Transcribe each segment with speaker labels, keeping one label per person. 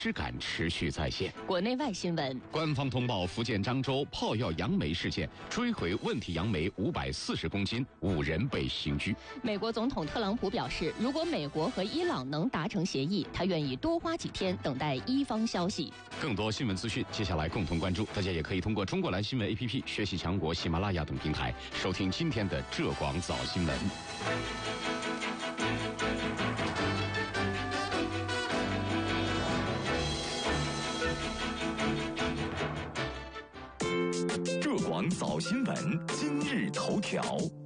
Speaker 1: 质感持续再现。
Speaker 2: 国内外新闻：
Speaker 1: 官方通报福建漳州炮药杨梅事件，追回问题杨梅540公斤，5人被刑拘。
Speaker 2: 美国总统特朗普表示，如果美国和伊朗能达成协议，他愿意多花几天等待伊方消息。
Speaker 1: 更多新闻资讯，接下来共同关注。大家也可以通过中国蓝新闻 APP、学习强国、喜马拉雅等平台收听今天的浙广早新闻。
Speaker 3: 浙广早新闻今日头条。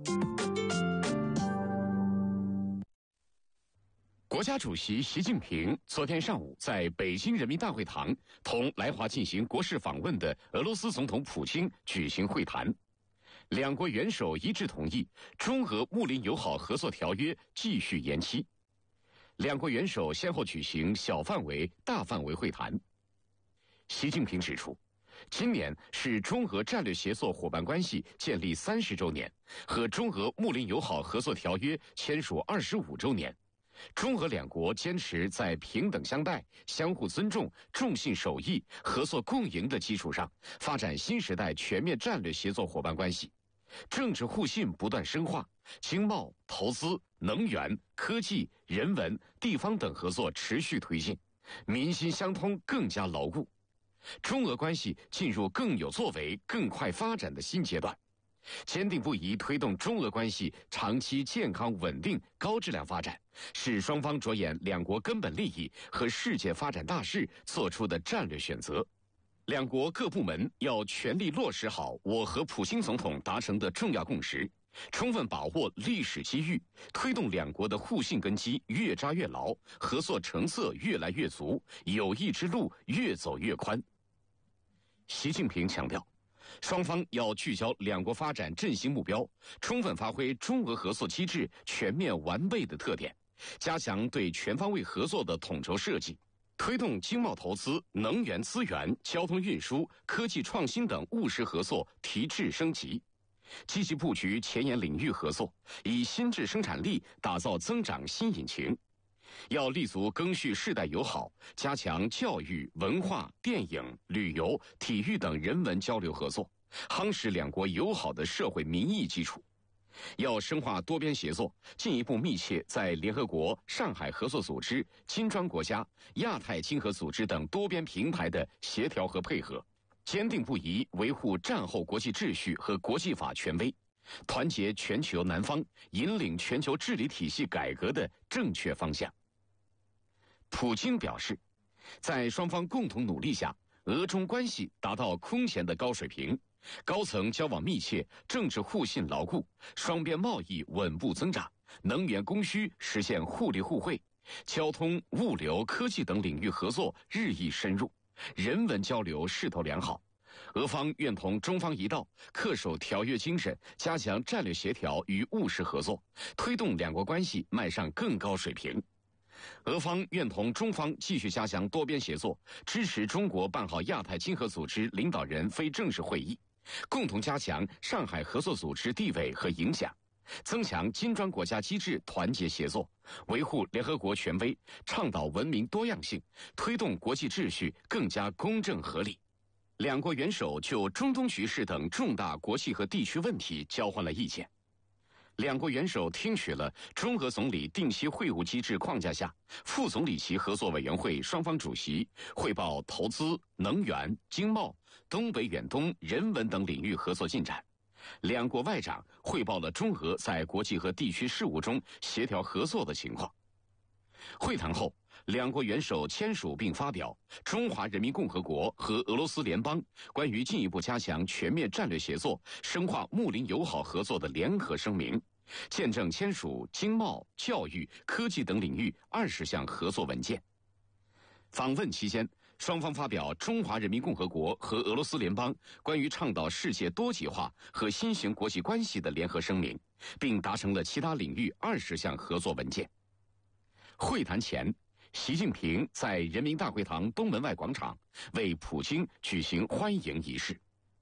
Speaker 1: 国家主席习近平昨天上午在北京人民大会堂同来华进行国事访问的俄罗斯总统普京举行会谈，两国元首一致同意中俄睦邻友好合作条约继续延期。两国元首先后举行小范围、大范围会谈。习近平指出，今年是中俄战略协作伙伴关系建立30周年和中俄睦邻友好合作条约签署25周年。中俄两国坚持在平等相待、相互尊重、重信守义、合作共赢的基础上，发展新时代全面战略协作伙伴关系。政治互信不断深化，经贸、投资、能源、科技、人文、地方等合作持续推进，民心相通更加牢固。中俄关系进入更有作为、更快发展的新阶段，坚定不移推动中俄关系长期健康稳定高质量发展，是双方着眼两国根本利益和世界发展大势做出的战略选择。两国各部门要全力落实好我和普京总统达成的重要共识，充分把握历史机遇，推动两国的互信根基越扎越牢，合作成色越来越足，友谊之路越走越宽。习近平强调，双方要聚焦两国发展振兴目标，充分发挥中俄合作机制全面完备的特点，加强对全方位合作的统筹设计，推动经贸投资、能源资源、交通运输、科技创新等务实合作提质升级，积极布局前沿领域合作，以新质生产力打造增长新引擎。要立足赓续世代友好，加强教育、文化、电影、旅游、体育等人文交流合作，夯实两国友好的社会民意基础。要深化多边协作，进一步密切在联合国、上海合作组织、金砖国家、亚太经合组织等多边平台的协调和配合，坚定不移维护战后国际秩序和国际法权威，团结全球南方，引领全球治理体系改革的正确方向。普京表示，在双方共同努力下，俄中关系达到空前的高水平，高层交往密切，政治互信牢固，双边贸易稳步增长，能源供需实现互利互惠，交通、物流、科技等领域合作日益深入，人文交流势头良好。俄方愿同中方一道，恪守条约精神，加强战略协调与务实合作，推动两国关系迈上更高水平。俄方愿同中方继续加强多边协作，支持中国办好亚太经合组织领导人非正式会议，共同加强上海合作组织地位和影响，增强金砖国家机制团结协作，维护联合国权威，倡导文明多样性，推动国际秩序更加公正合理。两国元首就中东局势等重大国际和地区问题交换了意见。两国元首听取了中俄总理定期会晤机制框架下副总理级合作委员会双方主席汇报投资、能源、经贸、东北远东、人文等领域合作进展。两国外长汇报了中俄在国际和地区事务中协调合作的情况。会谈后，两国元首签署并发表《中华人民共和国和俄罗斯联邦关于进一步加强全面战略协作、深化睦邻友好合作的联合声明》，见证签署经贸、教育、科技等领域20项合作文件。访问期间，双方发表《中华人民共和国和俄罗斯联邦关于倡导世界多极化和新型国际关系的联合声明》，并达成了其他领域20项合作文件。会谈前，习近平在人民大会堂东门外广场为普京举行欢迎仪式。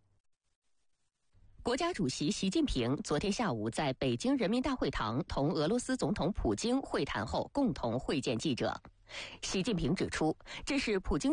Speaker 2: 国家主席习近平昨天下午在北京人民大会堂同俄罗斯总统普京会谈后，共同会见记者。 习近平指出，这是普京